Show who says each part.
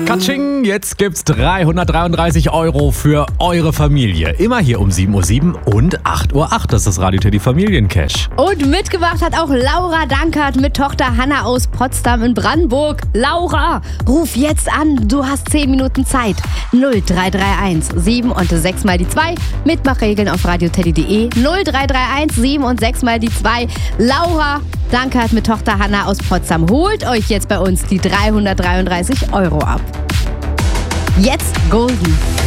Speaker 1: Katsching, jetzt gibt's 333 € für eure Familie. Immer hier um 7:07 Uhr und 8:08 Uhr. Das ist das Radio Teddy Familiencash.
Speaker 2: Und mitgemacht hat auch Laura Dankert mit Tochter Hanna aus Potsdam in Brandenburg. Laura, ruf jetzt an, du hast 10 Minuten Zeit. 0331 7 und 6 mal die 2. Mitmachregeln auf radioteddy.de. 0331 7 und 6 mal die 2. Laura Dankert mit Tochter Hanna aus Potsdam holt euch jetzt bei uns die 333 € ab. Jetzt Golden.